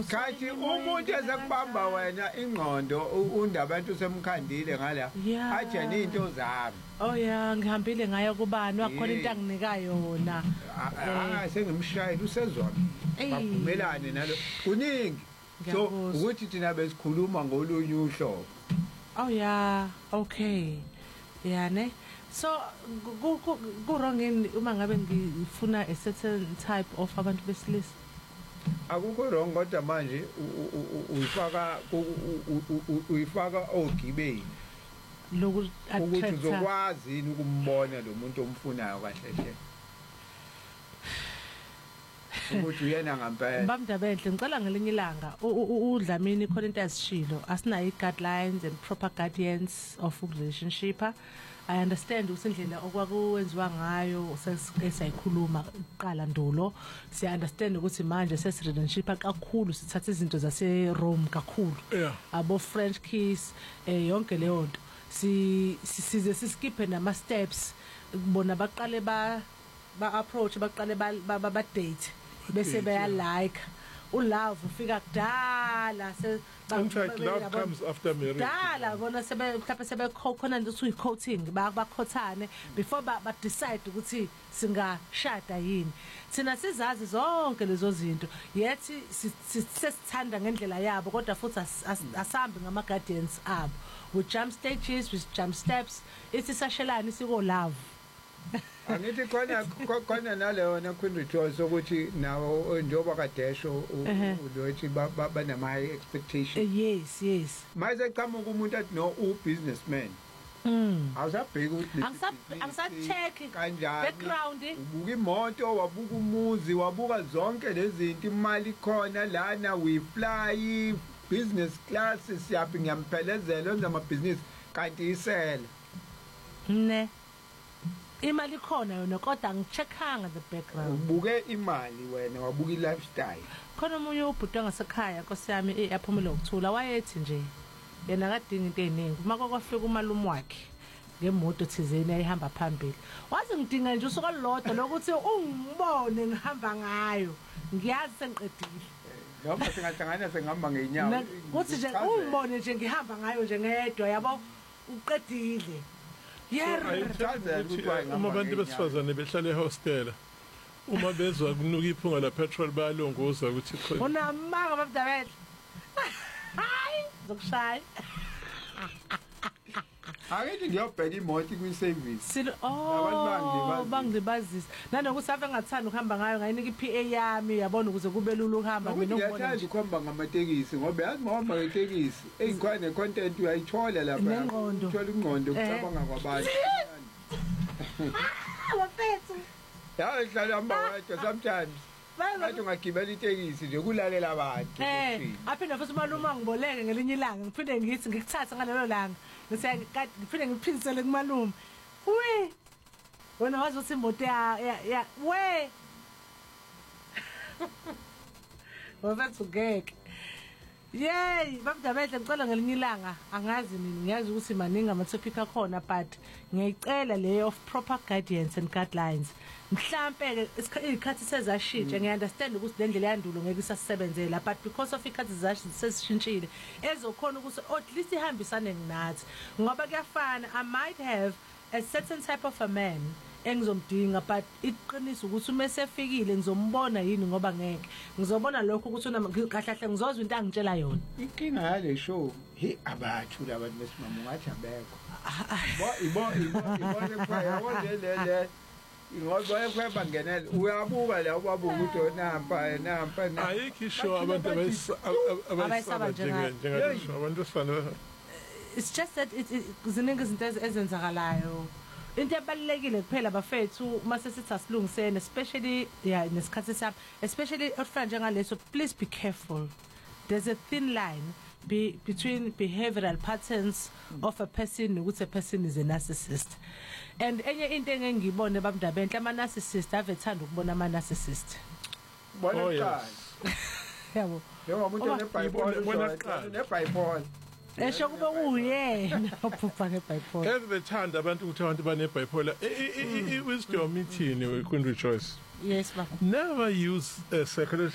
Khathi umuntu ezekubamba wena ingqondo undabantu semkhandile ngala ajani into zami. Oh yeah, ngihambile ngaya kubani wakhona into anginika yona. Sengimshayela usezona. Bavumelane nalo. Kuningi. So ukuthi thina besikhuluma ngolunye uhlobo. Oh yeah, okay. Yeah ne. So go wrong in uma ngabe ngifuna a certain type of abantu besilisa. Akukho wrong kodwa manje uyifaka ogibeni lokuthi ukuthi uzokwazi yini ukumbona lo muntu omfunayo kahle hle ukuthi uyena ngempela Bamdabenhle ngicela ngelinye ilanga uDlamini khona into azishilo asinayo guidelines and proper guardians of relationship. I understand usindlela okwakuwenziwa ngayo sesayikhuluma iqala ndulo siya understand ukuthi manje sesirelationship kakhulu sithatha izinto zase Rome kakhulu abo French kiss yonke leyo nto size siskipe nama steps bona baqale ba approach baqale ba date bese baya like ulove ufika kudala in fact love comes after marriage dala bona mhlawumbe sebekhona into uyi coating bakhothane before ba decide ukuthi singashada yini thina sizazi zonke lezo zinto yethi sesithanda ngendlela yabo kodwa futhi asambi ngama guardians abo with jump stages with jump steps isisashelana isiko love Angithi khona naleyo na Queen Rejoice ukuthi nawo njoba kadesho ulothi banama high expectations. Yes. Mase qhamuka umuntu athi no businessman. Awusabheka ukuthi angisacheck background ubuka imoto wabuka umuzi wabuka zonke lezi zinto imali khona lana we fly business class siyapi ngiyamphelezela enza ama business kanti isela. Ne imali khona yona kodwa ngicheckanga the background ubuke imali wena wabuka lifestyle khona umunye ubhuti ngasekhaya Nkosi yami eyaphumela ukuthula wayethi nje yena kadinga into eziningi maka kwafika umalume wakhe ngemoto thizeni ayihamba phambili wazi ngidinga nje usuku olodwa lokuthi ungibone ngihamba ngayo ngiyazi sengiqedile noma singahlangana sengihamba ngeenyawo kuthi nje ungibone nje ngihamba ngayo nje ngedwa yabo uqedile uma abantu besifazane behlala ehostel uma bezwa kunuka iphunga la petrol bayalongoza ukuthi khona unamanga babudabela hayi zokushaya Akithi ngiyobheka imoto kwi service bangilibazisa nanokuthi ave ngathanda ukuhamba ngayo ngayinika iPA yami yabona ukuze kube lula ukuhamba mina ngiyabona nje ukuhamba ngamatekisi ngoba yazi mahamba ngetekisi eyinkhwane content uyayithola lapha uthola ingqondo ukucabanga kwabantu wafethu yahlala ambawathi sometimes bathi ungagibela itekisi nje kulalela abantu aphinde futhi umalume ngiboleke ngelinye ilanga ngiphinde ngithi ngikuthatha ngalelo langa ngiphinde ngiphinisele kumalume we wena wazi ukuthi imoto ya we wafethu ngeke yey babudabedle ngicela ngelinye ilanga angazi nini ngiyazi ukuthi maningi ama topic akhona but ngiyicela leyo of proper guidance and guidelines mhlambe isikhathi sezashintsha ngiunderstand ukuthi le ndlela yandulo ngeke isasebenzela but because of ikhathi sezishintshile ezokhona ukuthi at least ihambisane nginathi ngoba kuyafana I might have a certain type of a man engizomdinga but iqiniso ukuthi uma sefikile ngizombona yini ngoba ngeke ngizobona lokho ukuthi kahle kahle ngizozwa into angitshela yona inkinga yale show abathu labantu besimama ungathi abekho ibo ekhaya wondelele ngoba ekhweba ngenela uyabuka la ubabuka ukuthi nampa ayikho show abantu abayisaba njengasho abantu besifana it's just that ziningi izinto ezenzakalayo into ebalekile kuphela bafethu mase sithi asilungisene especially nesikhathi sami especially ofana njengaleso please be careful there's a thin line between behavioral patterns of a person nokuthi a person is a narcissist and enye into engengibone babudabhenhle ama narcissist avethanda ukubona ama narcissist bona qala yabo njengomuntu nebipolar esho kube uyena ophupha ngebipolar bethanda abantu ukuthi abantu banebipolar wisdom meeting we Queen Rejoice yes ma never use